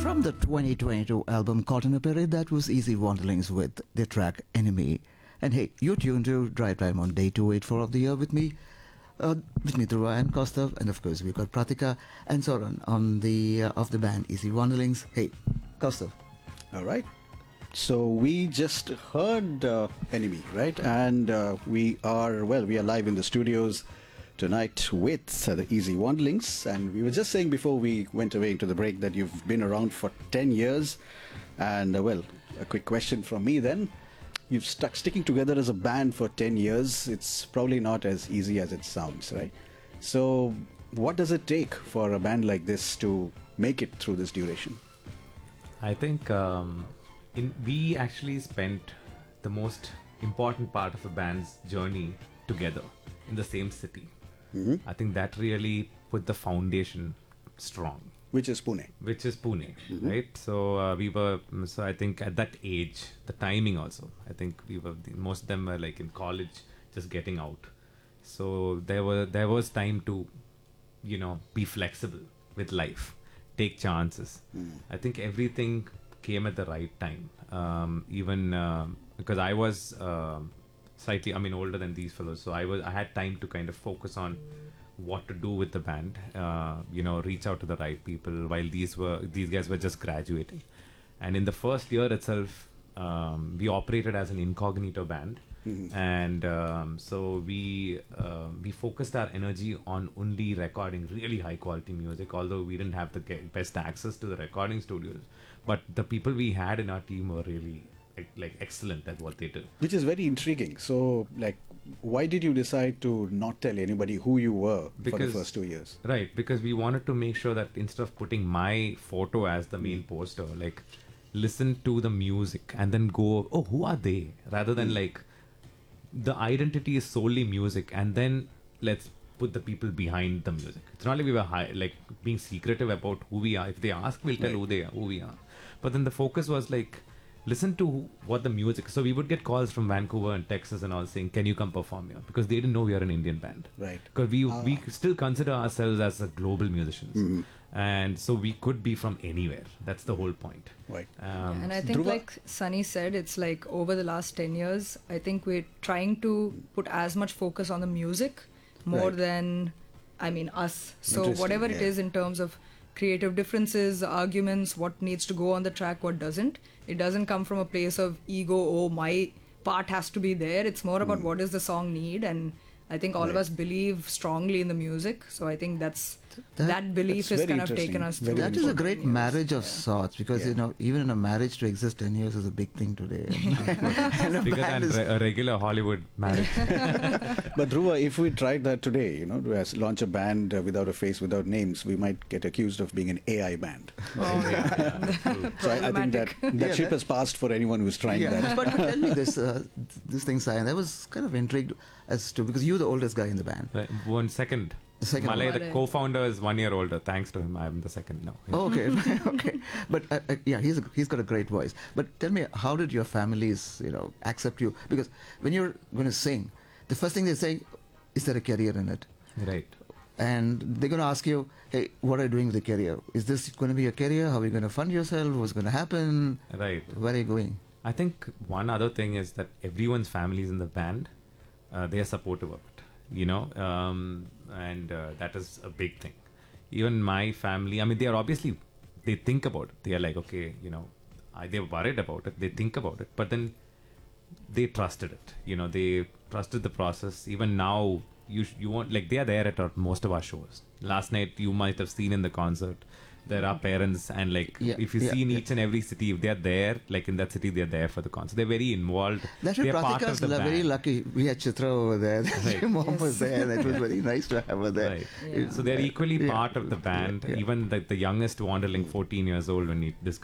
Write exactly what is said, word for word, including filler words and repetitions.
From the twenty twenty-two album Caught in a Parade, that was Easy Wanderlings with the track Enemy. And hey, you're tuned to Drive Time on day two eighty-four of the year with me, uh, with me Dhruva and Kaustav, and of course we've got Pratika and Soran on the uh, of the band Easy Wanderlings. Hey, Kaustav. All right. So we just heard uh, Enemy, right? And uh, we are, well, we are live in the studios tonight with uh, the Easy Wanderlings. And we were just saying before we went away into the break that you've been around for ten years. And, uh, well, a quick question from me then. You've stuck sticking together as a band for ten years. It's probably not as easy as it sounds, right? So what does it take for a band like this to make it through this duration? I think um, in, we actually spent the most important part of a band's journey together in the same city. Mm-hmm. I think that really put the foundation strong. Which is Pune. Which is Pune, mm-hmm. right? So uh, we were, so I think at that age, the timing also, I think we were, most of them were like in college, just getting out. So there were, there was time to, you know, be flexible with life, take chances. Mm. I think everything came at the right time. Um, even uh, because I was uh, slightly, I mean, older than these fellows, so I was, I had time to kind of focus on what to do with the band, uh, you know, reach out to the right people while these were these guys were just graduating. And in the first year itself, um, we operated as an incognito band. Mm-hmm. And um, so we uh, we focused our energy on only recording really high quality music, although we didn't have the best access to the recording studios. But the people we had in our team were really like excellent at what they did. Which is very intriguing. So like, why did you decide to not tell anybody who you were because, for the first two years? Right, because we wanted to make sure that instead of putting my photo as the main poster, like listen to the music and then go, oh, who are they? Rather than mm. like, the identity is solely music, and then let's put the people behind the music. It's not like we were high, like being secretive about who we are. If they ask, we'll tell right. who they are, who we are. But then the focus was like, listen to what the music. So we would get calls from Vancouver and Texas and all saying, "Can you come perform here?" Because they didn't know we are an Indian band. Right. Because we ah. we still consider ourselves as a global musicians, mm-hmm. and so we could be from anywhere. That's the whole point. Right. Um, yeah, and I think, Dhruva, like Sunny said, it's like over the last ten years, I think we're trying to put as much focus on the music more right. than, I mean, us. So whatever yeah. it is in terms of creative differences, arguments, what needs to go on the track, what doesn't. It doesn't come from a place of ego, oh, my part has to be there. It's more about mm. what does the song need, and I think all right. of us believe strongly in the music. So I think that's that, that belief has kind of taken us through. That is a great years. marriage of yeah. sorts, because yeah. you know, even in a marriage to exist ten years is a big thing today. And bigger than is... a regular Hollywood marriage. But Dhruva, if we tried that today, you know, to launch a band uh, without a face, without names, we might get accused of being an A I band. Oh, yeah. So I, I think that that yeah, ship that, has passed for anyone who's trying yeah. that. But tell me this, uh, this thing, Sai, I was kind of intrigued as to, because you're the oldest guy in the band. Right. One second. The second Malay, the co-founder, is one year older. Thanks to him, I'm the second now. Oh, okay, okay. But uh, uh, yeah, he's a, he's got a great voice. But tell me, how did your families, you know, accept you? Because when you're going to sing, the first thing they say, is there a career in it? Right. And they're going to ask you, hey, what are you doing with the career? Is this going to be a career? How are you going to fund yourself? What's going to happen? Right. Where are you going? I think one other thing is that everyone's families in the band, uh, they are supportive of it, you know, um, and uh, that is a big thing. Even my family, I mean, they are obviously, they think about it. They are like, okay, you know, I, they're worried about it. They think about it, but then they trusted it. You know, they trusted the process. Even now, you sh- you want, like, they are there at our, most of our shows. Last night, you might have seen in the concert, there are parents, and like yeah, if you yeah, see in yeah. each and every city, if they're there, like in that city, they're there for the concert. They're very involved. That's why Pratika's la- very lucky. We had Chitra over there. Right. Your mom yes. was there. That was very nice to have her there. Right. Yeah. So they're equally yeah. part of the band. Yeah. Even the, the youngest Wanderling, fourteen years old, when he discovered